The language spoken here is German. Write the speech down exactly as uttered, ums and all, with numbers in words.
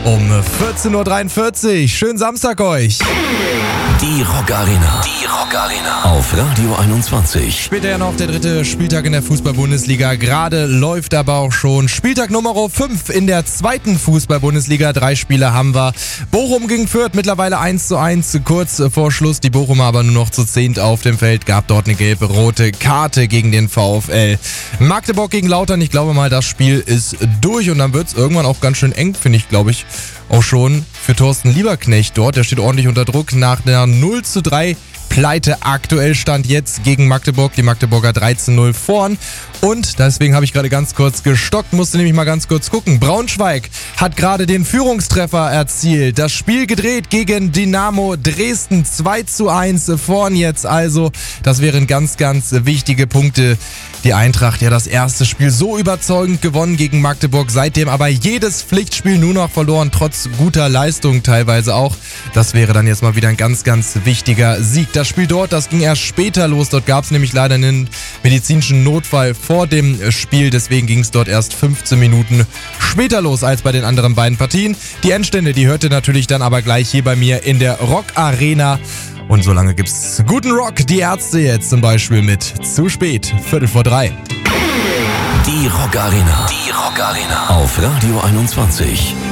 um vierzehn Uhr dreiundvierzig. Schönen Samstag euch. Die Rock Arena. Die Rock Arena. Auf Radio einundzwanzig. Später ja noch der dritte Spieltag in der Fußball-Bundesliga. Gerade läuft aber auch schon Spieltag Nummer fünf in der zweiten Fußball-Bundesliga. Drei Spiele haben wir. Bochum gegen Fürth mittlerweile eins zu eins. Kurz vor Schluss die Bochumer aber nur noch zu zehnt auf dem Feld. Gab dort eine gelb-rote Karte gegen den VfL. Magdeburg gegen Lautern. Ich glaube mal, das Spiel ist durch. Und dann wird es irgendwann auch ganz schön eng, finde ich, glaube ich. Auch schon für Thorsten Lieberknecht dort. Der steht ordentlich unter Druck nach der null zu drei Pleite. Aktuell stand jetzt gegen Magdeburg. Die Magdeburger dreizehn null vorn. Und deswegen habe ich gerade ganz kurz gestockt, musste nämlich mal ganz kurz gucken. Braunschweig hat gerade den Führungstreffer erzielt. Das Spiel gedreht gegen Dynamo Dresden. zwei zu eins vorn jetzt also. Das wären ganz, ganz wichtige Punkte. Die Eintracht ja das erste Spiel so überzeugend gewonnen gegen Magdeburg. Seitdem aber jedes Pflichtspiel nur noch verloren, trotz guter Leistung teilweise auch. Das wäre dann jetzt mal wieder ein ganz, ganz wichtiger Sieg. Das Spiel dort, das ging erst später los. Dort gab es nämlich leider einen medizinischen Notfall vor dem Spiel. Deswegen ging es dort erst fünfzehn Minuten später los als bei den anderen beiden Partien. Die Endstände, die hört ihr natürlich dann aber gleich hier bei mir in der Rock Arena. Und solange gibt's guten Rock. Die Ärzte jetzt zum Beispiel mit Zu spät, Viertel vor drei. Die Rock Arena. Die Rock Arena. Auf Radio einundzwanzig.